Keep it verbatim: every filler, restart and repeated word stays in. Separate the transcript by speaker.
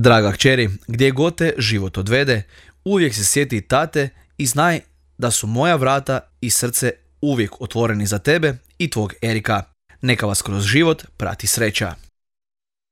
Speaker 1: Draga kćeri, gdje god te život odvede, uvijek se sjeti tate i znaj da su moja vrata i srce uvijek otvoreni za tebe i tvog Erika. Neka vas kroz život prati sreća.